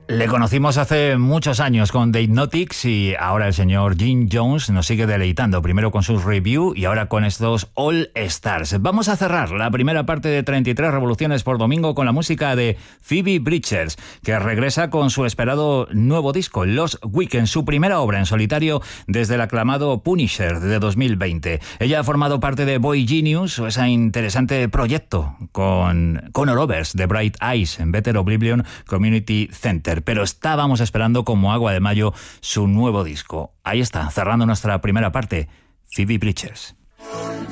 Le conocimos hace muchos años con The Hypnotics y ahora el señor Jim Jones nos sigue deleitando, primero con sus review y ahora con estos All Stars. Vamos a cerrar la primera parte de 33 revoluciones por domingo con la música de Phoebe Bridgers, que regresa con su esperado nuevo disco, Lost Weekend, su primera obra en solitario desde el aclamado Punisher de 2020. Ella ha formado parte de Boy Genius, ese interesante proyecto con Conor Oberst de Bright Eyes en Better Oblivion Community Center. Pero estábamos esperando como agua de mayo su nuevo disco. Ahí está, cerrando nuestra primera parte, Phoebe Bridgers.